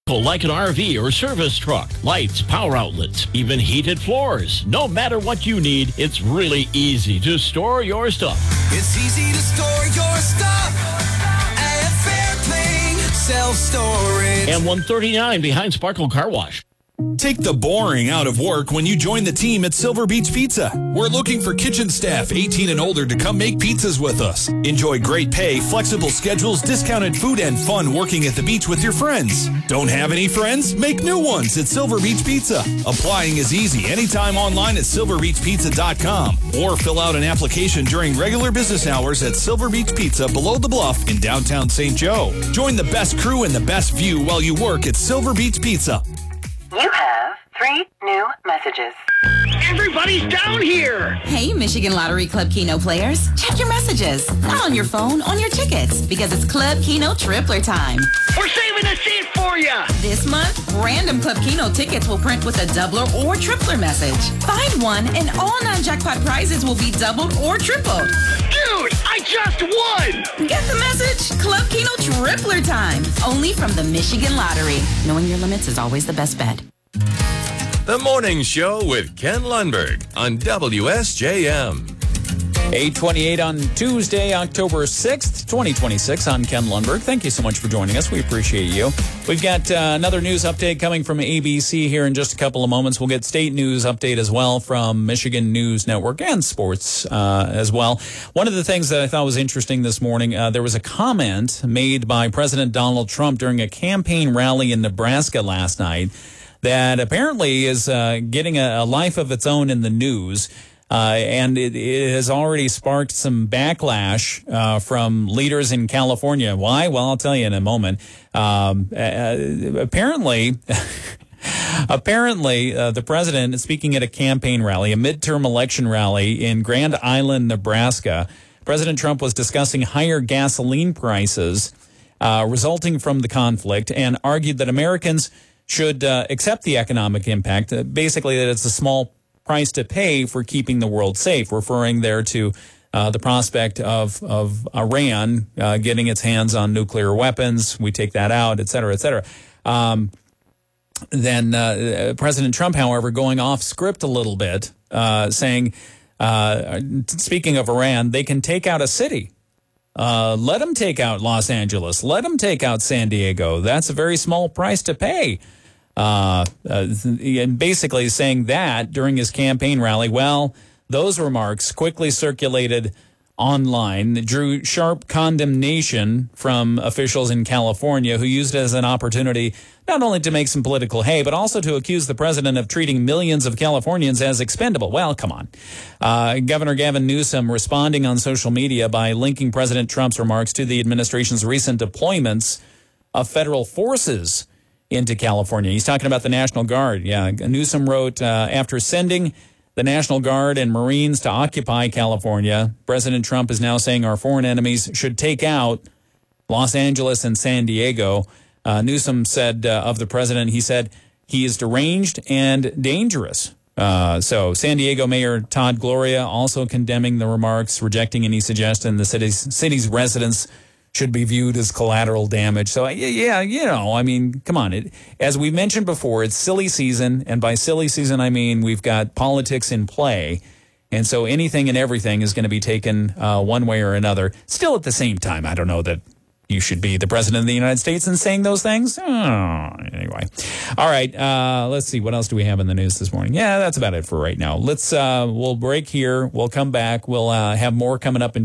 like an RV or service truck, lights, power outlets, even heated floors. No matter what you need, it's really easy to store your stuff. It's easy to store your stuff at Fairplane Self-Storage. And 139 behind Sparkle Car Wash. Take the boring out of work when you join the team at Silver Beach Pizza. We're looking for kitchen staff 18 and older to come make pizzas with us. Enjoy great pay, flexible schedules, discounted food, and fun working at the beach with your friends. Don't have any friends? Make new ones at Silver Beach Pizza. Applying is easy anytime online at silverbeachpizza.com or fill out an application during regular business hours at Silver Beach Pizza below the bluff in downtown St. Joe. Join the best crew and the best view while you work at Silver Beach Pizza. You have 3 new messages. Everybody's down here! Hey, Michigan Lottery Club Keno players. Check your messages. Not on your phone, on your tickets. Because it's Club Keno Tripler time. We're saving a seat for you! This month, random Club Keno tickets will print with a doubler or tripler message. Find one and all non-jackpot prizes will be doubled or tripled. Dude, I just won! Get the message? Club Keno Tripler time. Only from the Michigan Lottery. Knowing your limits is always the best bet. The Morning Show with Ken Lundberg on WSJM. 8:28 on Tuesday, October 6th, 2026. I'm Ken Lundberg. Thank you so much for joining us. We appreciate you. We've got another news update coming from ABC here in just a couple of moments. We'll get state news update as well from Michigan News Network and sports as well. One of the things that I thought was interesting this morning, there was a comment made by President Donald Trump during a campaign rally in Nebraska last night that apparently is getting a life of its own in the news. And it has already sparked some backlash from leaders in California. Why? Well, I'll tell you in a moment. Apparently, the president is speaking at a campaign rally, a midterm election rally in Grand Island, Nebraska. President Trump was discussing higher gasoline prices resulting from the conflict and argued that Americans should accept the economic impact, basically that it's a small price to pay for keeping the world safe, referring there to the prospect of Iran getting its hands on nuclear weapons. We take that out, et cetera, et cetera. Then President Trump, however, going off script a little bit, saying, speaking of Iran, they can take out a city. Let them take out Los Angeles. Let them take out San Diego. That's a very small price to pay. And basically saying that during his campaign rally. Well, those remarks quickly circulated online, drew sharp condemnation from officials in California who used it as an opportunity not only to make some political hay, but also to accuse the president of treating millions of Californians as expendable. Well, come on. Governor Gavin Newsom responding on social media by linking President Trump's remarks to the administration's recent deployments of federal forces into California. He's talking about the National Guard. Yeah, Newsom wrote, after sending the National Guard and Marines to occupy California, President Trump is now saying our foreign enemies should take out Los Angeles and San Diego. Newsom said of the president, he said he is deranged and dangerous. So San Diego Mayor Todd Gloria also condemning the remarks, rejecting any suggestion the city's residents should be viewed as collateral damage. So, yeah, you know, I mean, come on. As we mentioned before, it's silly season. And by silly season, I mean we've got politics in play. And so anything and everything is going to be taken one way or another. Still at the same time, I don't know that you should be the president of the United States and saying those things. Anyway. All right. Let's see. What else do we have in the news this morning? Yeah, that's about it for right now. We'll break here. We'll come back. We'll have more coming up in